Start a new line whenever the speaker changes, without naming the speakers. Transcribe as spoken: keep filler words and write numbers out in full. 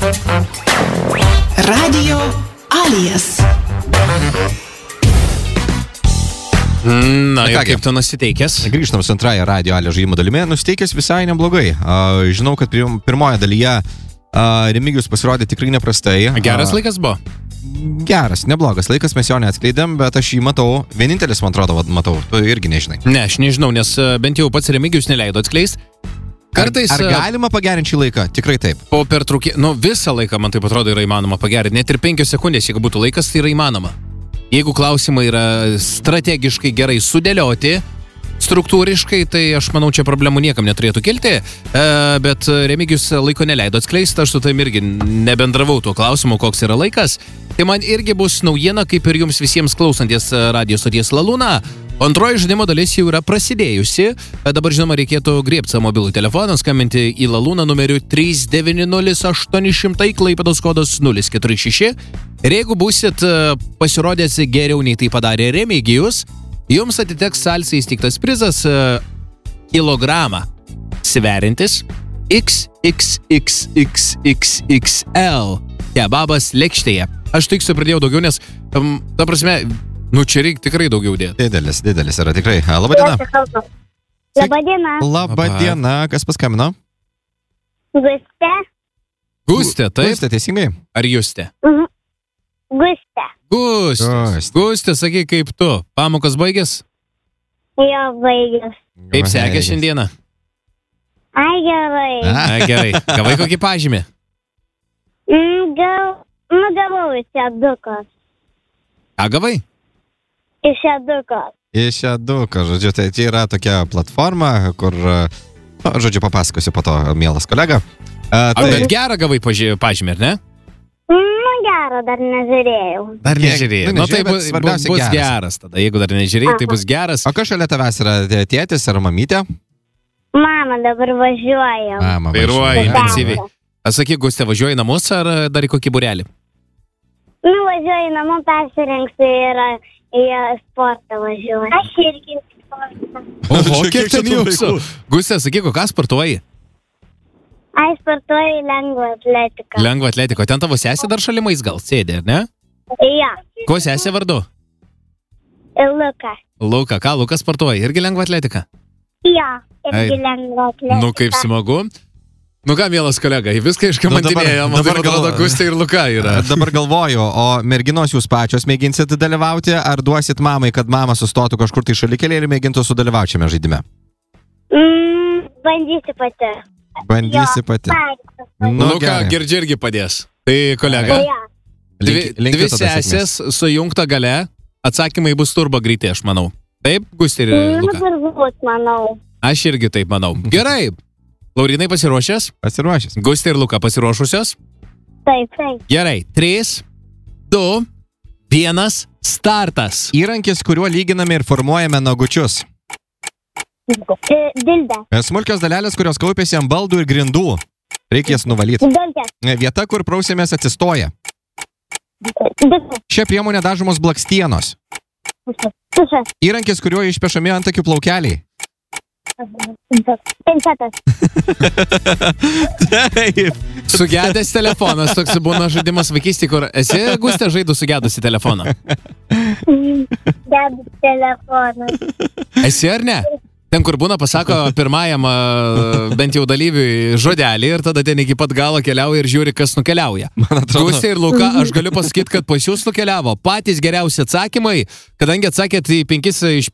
Radio Alijas.
Na, ir kaip tu nusiteikęs?
Grįžtam su antrąją Radio Alijas žaidimo dalimi. Nusiteikęs visai neblogai. Uh, žinau, kad pirmoje dalyje uh, Remigijus pasirodė tikrai neprastai.
Geras laikas buvo?
Geras, neblogas laikas, mes jo neatskleidėm, bet aš jį matau. Vienintelis, man atrodo, matau. Tu irgi nežinai.
Ne, aš nežinau, nes bent jau pats Remigijus neleido atskleisti. Kartais...
Ar, ar galima pagerinti šį laiką? Tikrai taip.
Po pertraukė... Nu, visą laiką, man taip atrodo, yra įmanoma pagerinti. Net ir penkios sekundės, jeigu būtų laikas, tai yra įmanoma. Jeigu klausimai yra strategiškai gerai sudėlioti, struktūriškai, tai aš manau, čia problemų niekam neturėtų kilti, e, bet Remigijus laiko neleido atskleisti, aš su tavim irgi nebendravau tuo klausimu, koks yra laikas. Tai man irgi bus naujiena, kaip ir jums visiems klausantis radio stoties La Luna. Antroji žaidimo dalis jau yra prasidėjusi. Dabar, žinoma, reikėtų griebti savo mobilų telefoną, skambinti į La Luna numeriu trys devyni nulis aštuoni šimtai, Klaipėdos kodas nulis keturi šeši. Ir jeigu būsit pasirodęs geriau nei tai padarė Remigijus, jums atiteks salsiai įsteigtas prizas kilogramą sverintis iks iks iks iks iks iks el kebabas lėkštėje. Aš tik supradėjau daugiau, nes, um, ta prasme, nu čia reikia tikrai daugiau dėti.
Didelis, didelis yra tikrai. Labadiena.
Labadiena.
Labadiena. Kas paskambino?
Gustė.
Gustė, taip?
Gustė, teisingai?
Ar Justė?
Mhm. Gustė.
Gustė. Gustė, sakyk, kaip tu. Pamokos baigės?
Jo, baigės.
Kaip sekė šiandieną?
Ai, gerai.
Ai, gerai. Gavai kokį pažymį?
Mm, gal, nu, gavau iš edukos.
Ką gavai?
Iš edukos.
Iš eduko, žodžiu, tai čia yra tokia platforma, kur, nu, žodžiu, papasakosiu po to, mielas kolega. Uh,
tai... Bet gerą gavai pažymį, ar ne?
Nu, gerą, dar nežiūrėjau.
Dar nežiūrėjau.
Nu,
nu, tai bus, bus, bus geras. geras tada. Jeigu dar nežiūrėjai, tai bus geras.
O kas šalia tavęs yra, tėtis ar mamytė?
Mama, dabar važiuoja.
Mama
vairuoja intensyviai. Sakyk, Gustė, važiuoji namus ar dar į kokį būrelį?
Nu, važiuoju namo, persirengsiu ir į sportą važiuoju. Aš irgi sportą.
Oho, kiek ten jūsų? Gustė, sakyk, ką sportuoji?
Aš sportuoju lengvą atletiką.
Lengvą atletiką. Ten tavo sesė dar šalimais gal sėdė, ar ne?
Ja.
Ko sesė vardu?
Luka.
Luka, ką Luka sportuoja? Irgi lengvą atletiką?
Ja, irgi lengvą atletiką.
Nu, kaip smagu. Nu ką, mielas kolega, viską iškamantinėjo, nu, man dabar atrodo, Gustė ir Luka yra.
Dabar galvoju, o merginos jūs pačios mėginsit dalyvauti, ar duosit mamai, kad mama sustotų kažkur tai šalikelė ir mėgintų sudalyvauti šiame žaidime?
Mm, bandysi pati.
Bandysi pati.
Nu, ką, girdži irgi padės. Tai, kolega,
ja.
dvi, dvi sesės sujungta gale, atsakymai bus turbo greiti, aš manau. Taip, Gustė ir Luka?
Nu, turbūt, manau.
Aš irgi taip manau. Gerai. Laurinai pasiruošęs?
Pasiruošęs.
Gustė ir Luka pasiruošusios?
Taip, taip.
Gerai. Trys, du, vienas, startas.
Įrankis, kuriuo lyginame ir formuojame nagučius.
Dildę.
Smulkios dalelės, kurios kaupiasi ant baldų ir grindų. Reikia jas nuvalyti.
Dildę.
Vieta, kur prausimės atsistoja. Šia priemonė dažomos blakstienos.
Tušas.
Įrankis, kuriuo išpešami antakių plaukeliai.
Pincetas.
Taip.
Sugedęs telefonas, toks būna žaidimas vaikystėje, kur esi, Gustė, žaidų sugedusi telefoną.
Gedus telefonas.
Esi ar ne? Ten, kur būna, pasako pirmajam bent jau dalyviui žodelį ir tada ten iki pat galo keliauja ir žiūri, kas nukeliauja. Gustė ir Luka, aš galiu pasakyti, kad pas jūs nukeliavo patys geriausi atsakymai, kadangi atsakėt į penkis iš